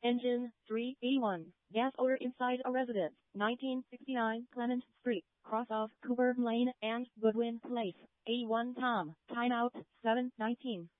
Engine 381. Gas odor inside a residence. 1969 Clement Street. Cross off Cooper Lane and Goodwin Place. 81 Tom. Timeout 7:19.